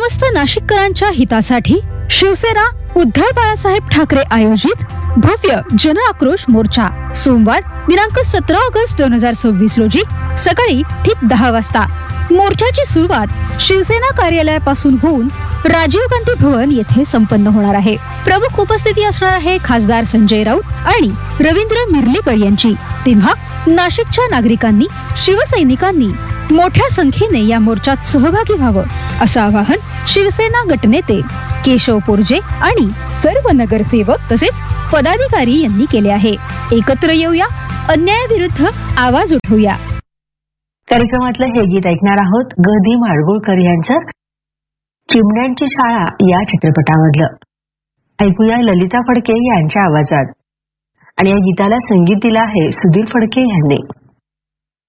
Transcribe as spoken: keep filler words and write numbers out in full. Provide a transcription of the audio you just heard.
समस्त नाशिककरांच्या हितासाठी शिवसेना उद्धव बाळासाहेब ठाकरे आयोजित भव्य जन आक्रोश मोर्चा सोमवार दिनांक सतरा ऑगस्ट दोन हजार सव्वीस रोजी सकाळी ठीक दहा वाजता। मोर्चाची सुरुवात शिवसेना कार्यालयापासून होऊन राजीव गांधी भवन येथे संपन्न होणार आहे। प्रमुख उपस्थिती असणार आहे खासदार संजय राऊत आणि रवींद्र मिर्लेकर यांची। तेव्हा नाशिकच्या नागरिकांनी शिवसैनिकांनी मोठ्या संख्येने या मोर्चात सहभागी व्हावं असं आवाहन शिवसेना गटनेते केशव पोरजे आणि सर्व नगरसेवक तसेच पदाधिकारी यांनी केले आहे। एकत्र येऊया, अन्यायाविरुद्ध आवाज उठवूया। कार्यक्रमातलं हे गीत ऐकणार आहोत ग दी माडगुळकर यांचं चिमण्यांची शाळा या चित्रपटामधलं। ऐकूया ललिता फडके यांच्या आवाजात। आणि या गीताला संगीत दिलं आहे सुधीर फडके यांनी।